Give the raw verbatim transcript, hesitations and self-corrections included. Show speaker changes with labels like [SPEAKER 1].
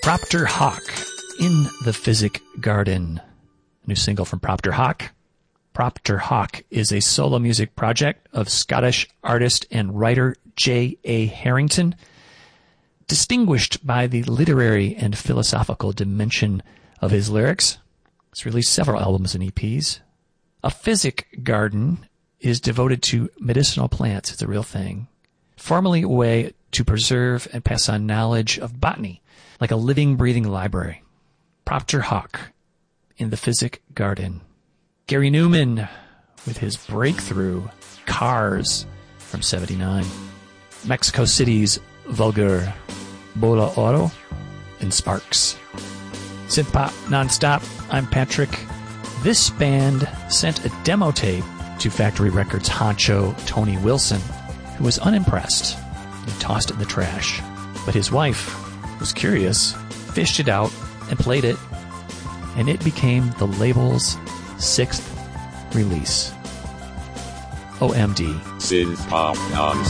[SPEAKER 1] Propter Hoc, In the Physic Garden. A new single from Propter Hoc. Propter Hoc is a solo music project of Scottish artist and writer J A Harrington, distinguished by the literary and philosophical dimension of his lyrics. He's released several albums and E Ps. A Physic Garden is devoted to medicinal plants. It's a real thing. Formerly a way to preserve and pass on knowledge of botany, like a living, breathing library. Propter Hoc, In the Physic Garden. Gary Newman with his breakthrough, Cars, from seventy-nine. Mexico City's Vulgar, Bola Oro, and Sparks. Synth Pop Nonstop, I'm Patrick. This band sent a demo tape to Factory Records honcho Tony Wilson, who was unimpressed and tossed it in the trash. But his wife was curious, fished it out, and played it, and it became the label's sixth release. O M D.
[SPEAKER 2] Synth Pop Nonstop.